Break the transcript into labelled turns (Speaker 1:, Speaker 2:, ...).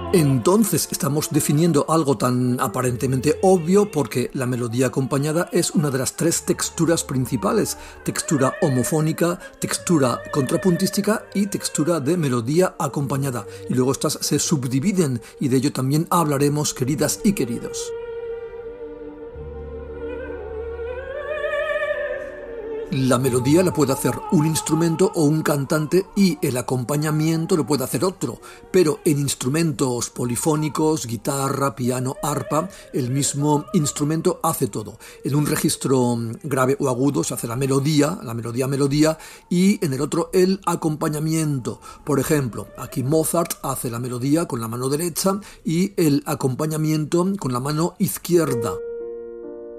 Speaker 1: Entonces estamos definiendo algo tan aparentemente obvio porque la melodía acompañada es una de las tres texturas principales: textura homofónica, textura contrapuntística y textura de melodía acompañada. Y luego estas se subdividen y de ello también hablaremos, queridas y queridos. La melodía la puede hacer un instrumento o un cantante y el acompañamiento lo puede hacer otro, pero en instrumentos polifónicos, guitarra, piano, arpa, el mismo instrumento hace todo. En un registro grave o agudo se hace la melodía, y en el otro el acompañamiento. Por ejemplo, aquí Mozart hace la melodía con la mano derecha y el acompañamiento con la mano izquierda.